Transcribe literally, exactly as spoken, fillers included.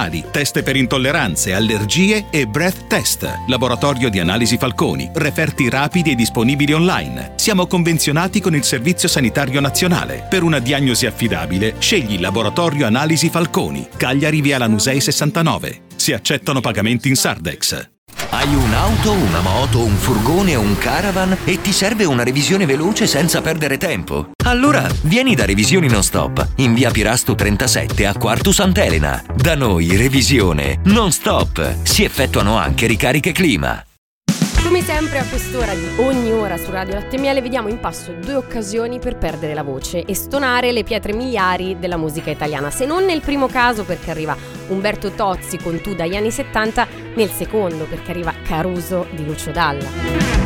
ormonali, test per intolleranze, allergie e breath test. Laboratorio di analisi Falconi, referti rapidi e disponibili online. Siamo convenzionati con il Servizio Sanitario Nazionale. Per una diagnosi affidabile, scegli Laboratorio Analisi Falconi, Cagliari via Lanusei sessantanove. Si accettano pagamenti in Sardex. Hai un'auto, una moto, un furgone o un caravan e ti serve una revisione veloce senza perdere tempo? Allora vieni da Revisioni Non Stop in via Pirasto trentasette a Quartu Sant'Elena. Da noi revisione non stop. Si effettuano anche ricariche clima. Come sempre a quest'ora di ogni ora su Radio Latte e Miele vediamo in passo due occasioni per perdere la voce e stonare le pietre miliari della musica italiana. Se non nel primo caso, perché arriva Umberto Tozzi con Tu dagli anni settanta, nel secondo perché arriva Caruso di Lucio Dalla.